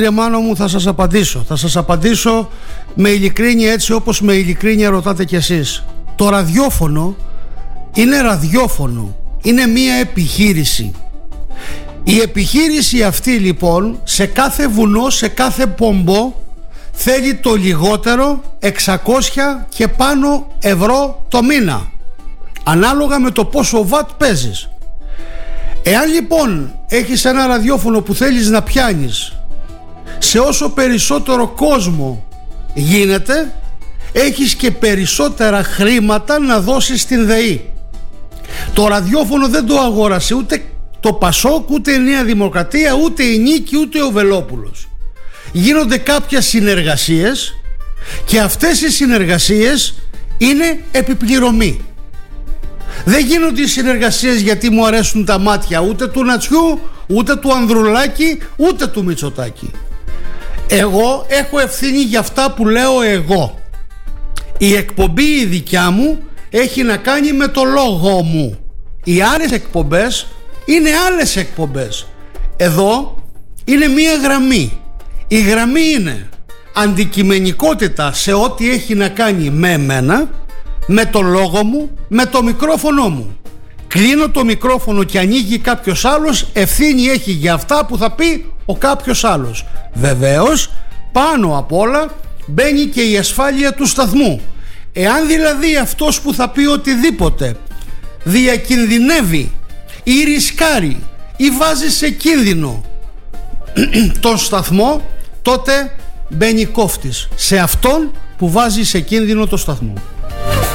Μάνο μου, θα σας απαντήσω. Θα σας απαντήσω με ειλικρίνεια, έτσι όπως με ειλικρίνεια ρωτάτε κι εσείς. Το ραδιόφωνο είναι ραδιόφωνο. Είναι μία επιχείρηση. Η επιχείρηση αυτή λοιπόν, σε κάθε βουνό, σε κάθε πομπό, θέλει το λιγότερο 600 και πάνω ευρώ το μήνα, ανάλογα με το πόσο βατ παίζεις. Εάν λοιπόν έχεις ένα ραδιόφωνο που θέλεις να πιάνεις σε όσο περισσότερο κόσμο γίνεται, έχεις και περισσότερα χρήματα να δώσεις στην ΔΕΗ. Το ραδιόφωνο δεν το αγόρασε ούτε το Πασόκ, ούτε η Νέα Δημοκρατία, ούτε η Νίκη, ούτε ο Βελόπουλος. Γίνονται κάποιες συνεργασίες και αυτές οι συνεργασίες είναι επιπληρωμή. Δεν γίνονται οι συνεργασίες γιατί μου αρέσουν τα μάτια ούτε του Νατσιού, ούτε του Ανδρουλάκη, ούτε του Μητσοτάκη. Εγώ έχω ευθύνη για αυτά που λέω εγώ. Η εκπομπή η δικιά μου έχει να κάνει με το λόγο μου. Οι άλλες εκπομπές είναι άλλες εκπομπές. Εδώ είναι μία γραμμή. Η γραμμή είναι αντικειμενικότητα σε ό,τι έχει να κάνει με εμένα, με το λόγο μου, με το μικρόφωνο μου. Κλείνω το μικρόφωνο και ανοίγει κάποιος άλλος, ευθύνη έχει για αυτά που θα πει ο κάποιος άλλος. Βεβαίως, πάνω απ' όλα μπαίνει και η ασφάλεια του σταθμού. Εάν δηλαδή αυτός που θα πει οτιδήποτε διακινδυνεύει ή ρισκάρει ή βάζει σε κίνδυνο τον σταθμό, τότε μπαίνει κόφτης σε αυτόν που βάζει σε κίνδυνο το σταθμό.